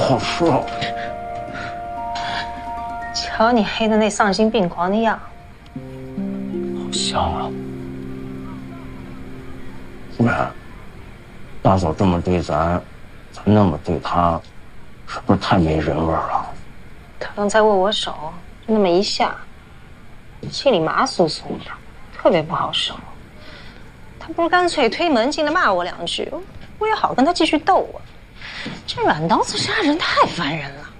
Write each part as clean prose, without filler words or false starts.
好吃啊！ 瞧你黑的那丧心病狂的样， 好香啊！不然，大嫂这么对咱那么对她，是不是太没人味了？ 他刚才握我手，就那么一下，心里麻酥酥的，特别不好受。他不如干脆推门进来骂我2句，我也好跟他继续斗啊。这软刀子杀人太烦人了。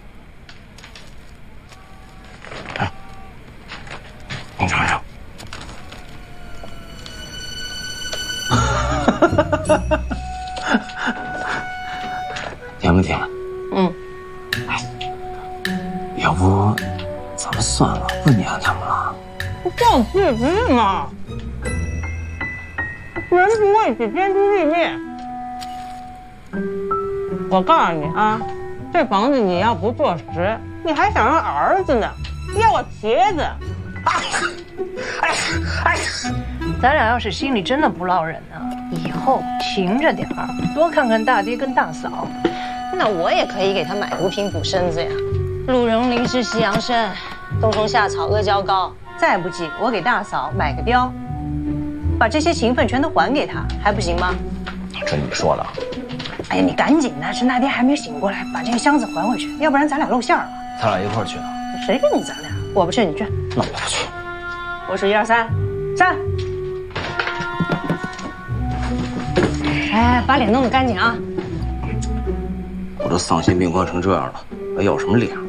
哎，你尝尝。甜不甜？ 嗯。 哎，要不咱们算了，不粘他们了。 叫自制嘛，人不为己，天诛地灭。我告诉你啊，这房子你要不坐实，你还想让儿子呢，要我茄子。咱俩要是心里真的不落忍呢，以后勤着点儿，多看看大爹跟大嫂。那我也可以给他买补品补身子呀，鹿茸灵芝西洋参，冬虫夏草阿胶糕。再不济，我给大嫂买个貂，把这些情分全都还给他，还不行吗？ 这你说的？ 哎呀，你赶紧的，趁大爹还没醒过来，把这个箱子还回去，要不然咱俩露馅了。 咱俩一块儿去啊？ 谁跟你咱俩？我不去，你去。 那我不去。 我数1、2、3，上！哎，把脸弄得干净啊！ 我都丧心病狂成这样了，还要什么脸？